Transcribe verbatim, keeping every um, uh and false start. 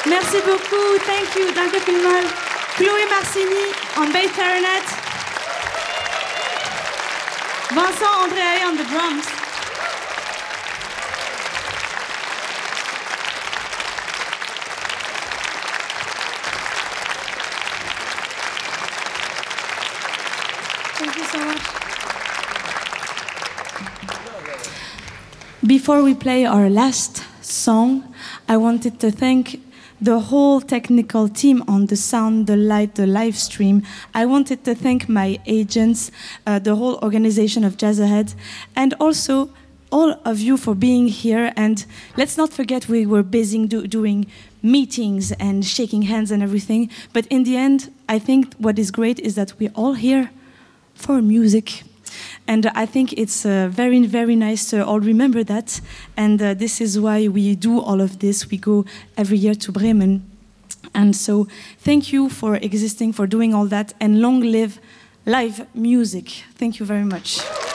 Merci beaucoup. Thank you. Danke vielmals. Chloé Marcini on bass clarinet. Vincent Andréaé on the drums. Thank you so much. Before we play our last song, I wanted to thank the whole technical team on the sound, the light, the live stream. I wanted to thank my agents, uh, the whole organization of Jazz Ahead, and also all of you for being here. And let's not forget we were busy do doing meetings and shaking hands and everything. But in the end, I think what is great is that we're all here for music. And I think it's uh, very, very nice to all remember that. And uh, this is why we do all of this. We go every year to Bremen. And so thank you for existing, for doing all that. And long live live music. Thank you very much.